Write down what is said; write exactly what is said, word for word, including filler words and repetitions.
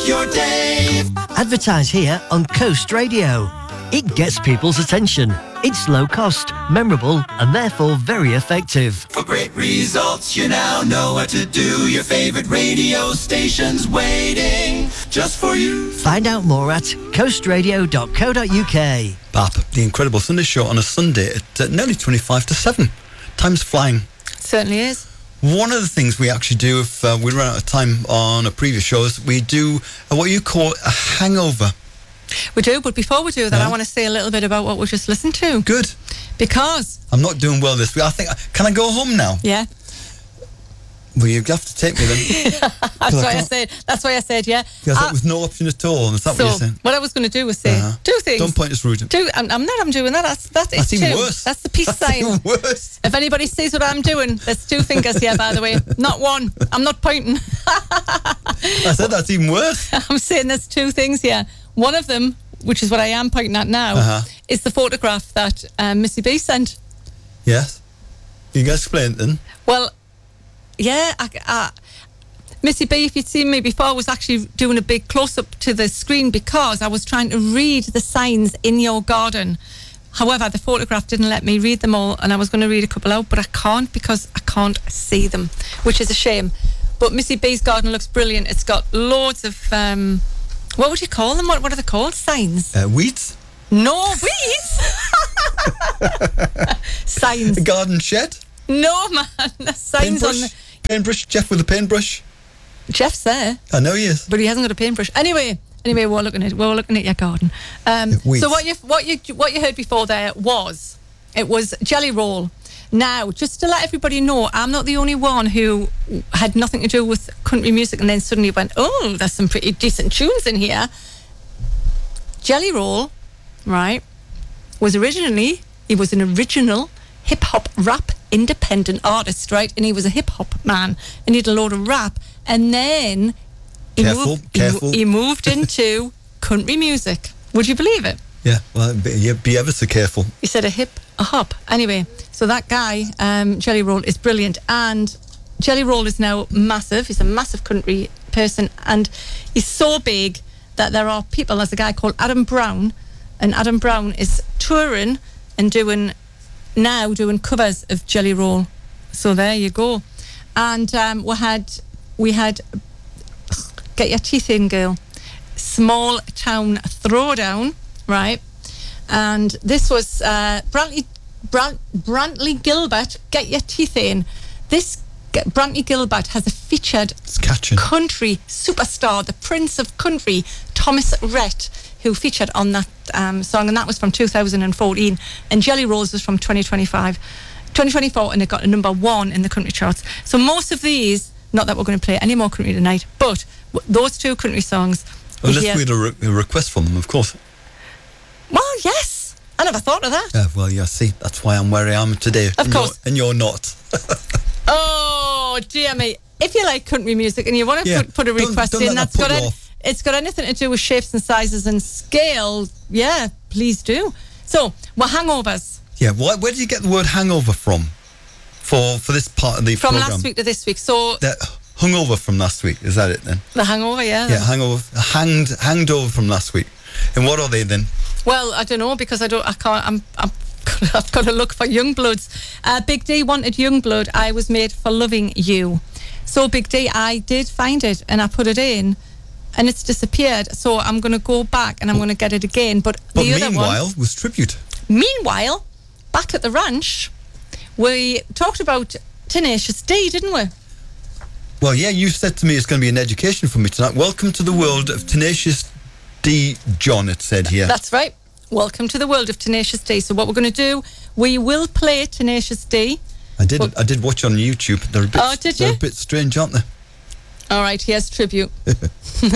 your day. Advertise here on Coast Radio. It gets people's attention. It's low cost, memorable, and therefore very effective. For great results, you now know what to do. Your favorite radio station's waiting just for you. Find out more at coast radio dot co dot uk. Bap, the Incredible Sunday Show on a Sunday at uh, nearly twenty-five to seven. Time's flying. It certainly is. One of the things we actually do if uh, we run out of time on a previous show is we do uh, what you call a hangover. We do, but before we do that, Yeah. I want to say a little bit about what we just listened to. Good. Because... I'm not doing well this week. I think... Can I go home now? Yeah. Well, you have to take me then. That's I why I can't- said, that's why I said, yeah. Because Uh, that was no option at all. Is that so, what you're saying? what I was going to do was say Uh-huh. two things. Don't point us rude. Two, I'm, I'm not, I'm doing that. That's, that's, That's it's even two. worse. That's the peace That's sign. even worse. If anybody sees what I'm doing, there's two fingers here, by the way. Not one. I'm not pointing. I said that's even worse. I'm saying there's two things here. One of them, which is what I am pointing at now, Uh-huh. is the photograph that um, Missy B sent. Yes. You can explain it then. Well, yeah, I, I, Missy B, if you'd seen me before, I was actually doing a big close-up to the screen because I was trying to read the signs in your garden. However, the photograph didn't let me read them all, and I was going to read a couple out, but I can't because I can't see them, which is a shame. But Missy B's garden looks brilliant. It's got loads of, um, what would you call them? What, what are they called? Signs? Uh, weeds? No, weeds! Signs. A garden shed? No, man. Signs on Paintbrush? the... Paintbrush? Jeff with a paintbrush? Jeff's there. I know he is. But he hasn't got a paintbrush. Anyway, anyway, we're looking at we're looking at your garden. Um, Weeds. so what you what you what you heard before there was it was Jelly Roll. Now, just to let everybody know, I'm not the only one who had nothing to do with country music and then suddenly went, oh, there's some pretty decent tunes in here. Jelly Roll, right, was originally he was an original hip hop rap independent artist, right, and he was a hip hop man and he did a load of rap. And then he Careful, moved, careful. He, he moved into country music. Would you believe it? Yeah, well, be, yeah, be ever so careful. He said a hip, a hop. Anyway, so that guy, um, Jelly Roll, is brilliant. And Jelly Roll is now massive. He's a massive country person. And he's so big that there are people, there's a guy called Adam Brown. And Adam Brown is touring and doing, now doing covers of Jelly Roll. So there you go. And um, we had... We had Get Your Teeth In, Girl, Small Town Throwdown, right? And this was uh, Brantley, Brant, Brantley Gilbert, Get Your Teeth In. This Brantley Gilbert has a featured It's catching. country superstar, the Prince of Country, Thomas Rhett, who featured on that um, song, and that was from two thousand fourteen. And Jelly Rolls was from twenty twenty-five, twenty twenty-four, and it got a number one in the country charts. So most of these... Not that we're going to play any more country tonight, but w- those two country songs. Unless hear- we had a, re- a request from them, of course. Well, yes. I never thought of that. Uh, well, yeah, see, that's why I'm where I am today. Of and course. You're, and you're not. Oh, dear me. If you like country music and you want to Yeah, put, put a don't- request don't in, let that that's put got you any, off. it's got anything to do with shapes and sizes and scale, yeah, please do. So, well, hangovers. Yeah, why, where did you get the word hangover from? For for this part of the From programme? last week to this week. So, That hungover from last week, is that it then? the hangover, yeah. Yeah, hangover, hanged, hanged over from last week. And what are they then? Well, I don't know because I don't. I can't. I'm. I'm I've got to look for Youngbloods. Uh, Big D wanted Youngblood. I was made for loving you. So Big D, I did find it and I put it in, and it's disappeared. So I'm going to go back and I'm going to get it again. But, But the other meanwhile, one. was Tribute. Meanwhile, back at the ranch, we talked about Tenacious D, didn't we? Well, yeah, you said to me it's going to be an education for me tonight. Welcome to the world of Tenacious D, John, it said here. That's right. Welcome to the world of Tenacious D. So what we're going to do, we will play Tenacious D. I did Well- I did watch on YouTube. They're a bit, Oh, did they're you? a bit strange, aren't they? All right, here's Tribute.